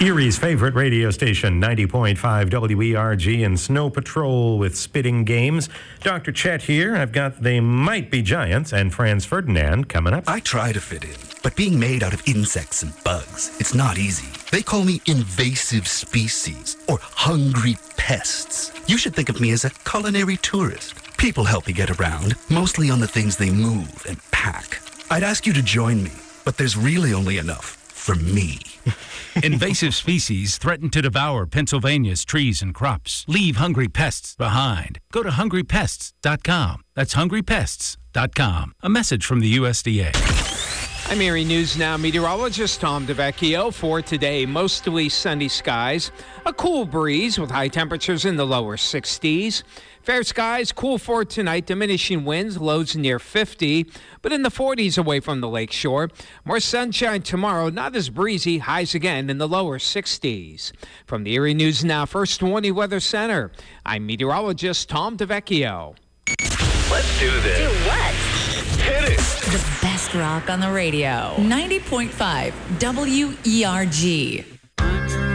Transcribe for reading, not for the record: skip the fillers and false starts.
Erie's favorite radio station, 90.5 WERG, and Snow Patrol with Spitting Games. Dr. Chet here. I've got They Might Be Giants and Franz Ferdinand coming up. I try to fit in, but being made out of insects and bugs, it's not easy. They call me invasive species or hungry pests. You should think of me as a culinary tourist. People help me get around, mostly on the things they move and pack. I'd ask you to join me, but there's really only enough for me. Invasive species threaten to devour Pennsylvania's trees and crops. Leave hungry pests behind. Go to hungrypests.com. That's hungrypests.com. A message from the USDA. I'm Erie News Now meteorologist Tom DeVecchio. For today, mostly sunny skies, a cool breeze with high temperatures in the lower 60s. Fair skies, cool for tonight, diminishing winds, lows near 50, but in the 40s away from the lakeshore. More sunshine tomorrow, not as breezy, highs again in the lower 60s. From the Erie News Now First 20 Weather Center, I'm meteorologist Tom DeVecchio. Let's do this. Do what? Hit it. The best rock on the radio. 90.5 WERG.